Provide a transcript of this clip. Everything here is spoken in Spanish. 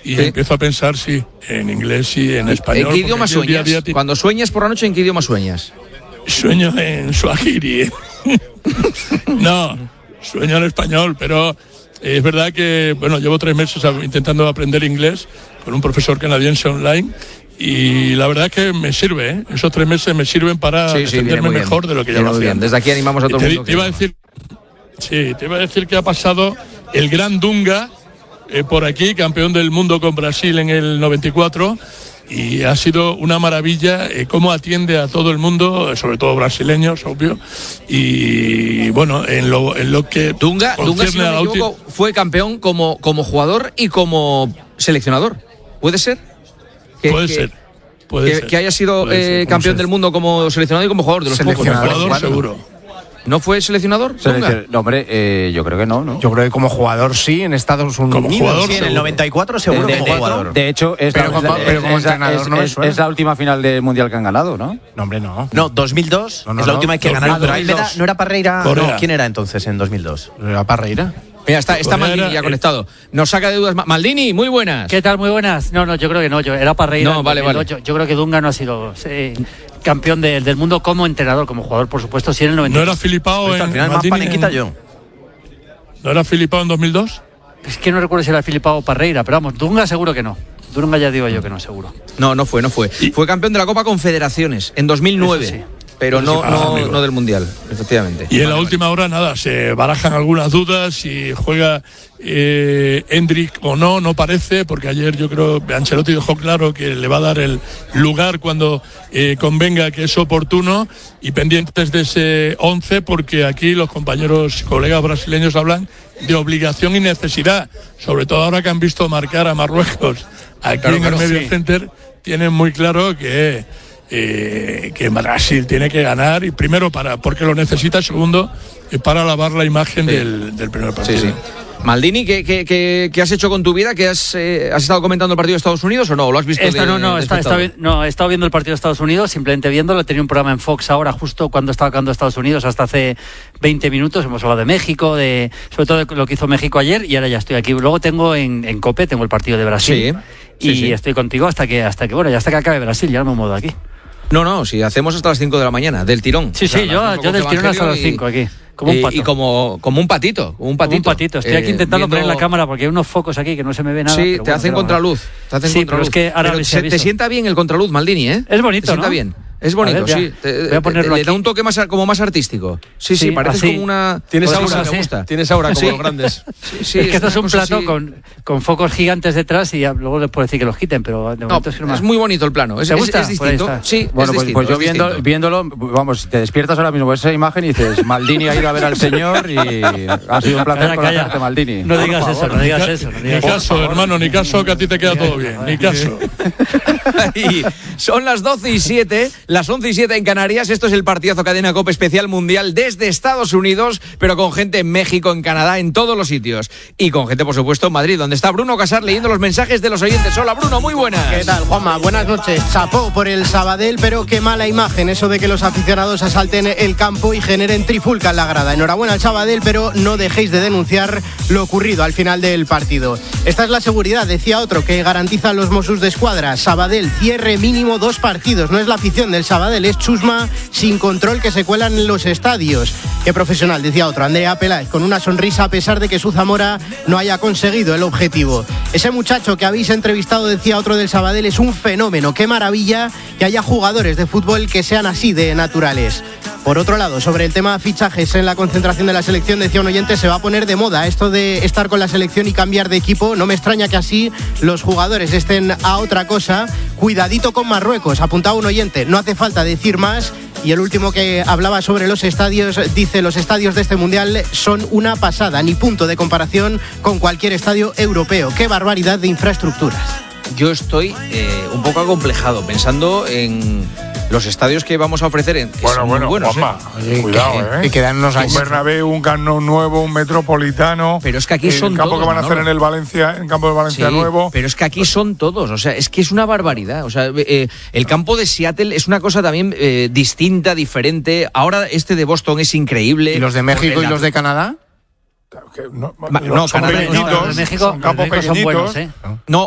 y empiezo a pensar, en inglés y en español. ¿En qué idioma sueñas? Cuando sueñas por la noche, ¿en qué idioma sueñas? Sueño en suajiri. No, sueño en español, pero es verdad que, llevo 3 meses intentando aprender inglés con un profesor canadiense online. Y la verdad es que me sirve, ¿eh? Esos 3 meses me sirven para entenderme mejor de lo que ya lo hacía. Desde aquí animamos a todo el mundo. Te iba a decir que ha pasado el gran Dunga por aquí, campeón del mundo con Brasil en el 94, y ha sido una maravilla cómo atiende a todo el mundo, sobre todo brasileños, obvio. Y bueno, en lo que Dunga, si no me equivoco, fue campeón como jugador y como seleccionador. ¿Puede ser? Puede ser. Que haya sido campeón del mundo como seleccionador y como jugador de los pocos. Jugador seguro. ¿No fue seleccionador? No, hombre, yo creo que no. Yo creo que como jugador sí, en Estados Unidos. Como jugador, sí, en el 94 seguro como jugador. De hecho, es la última final del Mundial que han ganado, ¿no? No, hombre, no. No, 2002 es la última vez que ganaron. ¿No era Parreira? No, ¿quién era entonces en 2002? ¿Era Parreira? Mira, está Maldini ya conectado. Nos saca de dudas. Maldini, muy buenas. ¿Qué tal? Muy buenas. No, yo creo que no. Era Parreira. No, vale. Yo creo que Dunga no ha sido campeón del mundo como entrenador, como jugador, por supuesto, sí en el 90. ¿No era Filipao al final más paniquita yo? ¿No era Filipao en 2002? Es que no recuerdo si era Filipao o Parreira, pero vamos, Dunga seguro que no. Dunga ya digo yo que no, seguro. No fue. Fue campeón de la Copa Confederaciones en 2009. Sí. Pero no del Mundial, efectivamente. Y en la última hora, se barajan algunas dudas si juega Endrick o no parece, porque ayer yo creo que Ancelotti dejó claro que le va a dar el lugar cuando convenga, que es oportuno, y pendientes de ese 11, porque aquí los colegas brasileños hablan de obligación y necesidad, sobre todo ahora que han visto marcar a Marruecos aquí en el medio center, tienen muy claro que Brasil tiene que ganar, y primero porque lo necesita, segundo para lavar la imagen del primer partido. Sí. Maldini, ¿qué has hecho con tu vida? ¿Has estado comentando el partido de Estados Unidos o no? ¿Lo has visto? He estado viendo el partido de Estados Unidos, simplemente viéndolo. Tenía un programa en Fox ahora, justo cuando estaba acabando Estados Unidos, hasta hace 20 minutos. Hemos hablado de México, sobre todo de lo que hizo México ayer, y ahora ya estoy aquí. Luego tengo en COPE, tengo el partido de Brasil. Sí. Estoy contigo hasta que acabe Brasil, ya no me muevo de aquí. No, si hacemos hasta las 5 de la mañana, del tirón. Sí, yo del tirón hasta las 5 aquí. Como un pato. Y como un patito. Como un patito. Estoy aquí intentando poner la cámara porque hay unos focos aquí que no se me ve nada. Sí, te hacen contraluz. Pero es que ahora te sienta bien el contraluz, Maldini, ¿eh? Es bonito, te sienta bien. Es bonito, ver, sí. Voy a ponerlo le da un toque más artístico. Sí, parece así. como una... Tienes aura, me gusta. Tienes aura como los grandes. Sí, es que esto es un plato con focos gigantes detrás y luego les puedo decir que los quiten, pero de momento es muy bonito el plano. ¿Te gusta? Es distinto. Sí, bueno, pues yo viéndolo, vamos, te despiertas ahora mismo con esa imagen y dices, Maldini ha ido a ver al señor y ha sido un placer conocerte, Maldini. No digas eso. Ni caso, hermano, ni caso, que a ti te queda todo bien. Ni caso. Y son las 12:07, las 11:07 en Canarias. Esto es el partidazo Cadena COPE especial mundial desde Estados Unidos, pero con gente en México, en Canadá, en todos los sitios. Y con gente, por supuesto, en Madrid, donde está Bruno Casar leyendo los mensajes de los oyentes. Hola, Bruno, muy buenas. ¿Qué tal, Juanma? Buenas noches. Chapó por el Sabadell, pero qué mala imagen eso de que los aficionados asalten el campo y generen trifulca en la grada. Enhorabuena al Sabadell, pero no dejéis de denunciar lo ocurrido al final del partido. Esta es la seguridad, decía otro, que garantizan los Mossos de Escuadra. Sabadell, cierre mínimo 2 partidos. No es la afición del Sabadell, es chusma sin control que se cuelan en los estadios. Qué profesional, decía otro, Andrea Peláez, con una sonrisa a pesar de que su Zamora no haya conseguido el objetivo. Ese muchacho que habéis entrevistado, decía otro del Sabadell, es un fenómeno. Qué maravilla que haya jugadores de fútbol que sean así de naturales. Por otro lado, sobre el tema fichajes en la concentración de la selección, decía un oyente, se va a poner de moda esto de estar con la selección y cambiar de equipo. No me extraña que así los jugadores estén a otra cosa. Cuidadito con Marruecos, apuntaba un oyente, no hace falta decir más. Y el último que hablaba sobre los estadios, dice, los estadios de este Mundial son una pasada, ni punto de comparación con cualquier estadio europeo. ¡Qué barbaridad de infraestructuras! Yo estoy un poco acomplejado pensando en los estadios que vamos a ofrecer. Bueno, Juanma, cuidado, que quedan unos años. Un Bernabéu, un Camp Nou nuevo, un Metropolitano. Pero es que aquí son el campo todos, que van a hacer en el campo de Valencia nuevo. Pero es que aquí son todos, o sea, es que es una barbaridad. O sea, el campo de Seattle es una cosa también distinta, diferente. Ahora este de Boston es increíble. ¿Y los de México y los de Canadá? Son pequeñitos, de México, son campos pequeñitos. Son buenos, ¿eh? No,